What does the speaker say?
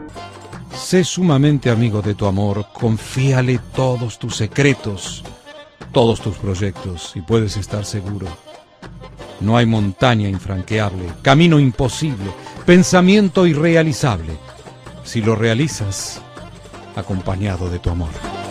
Sé sumamente amigo de tu amor, confíale todos tus secretos, todos tus proyectos, y puedes estar seguro. No hay montaña infranqueable, camino imposible, pensamiento irrealizable, si lo realizas acompañado de tu amor.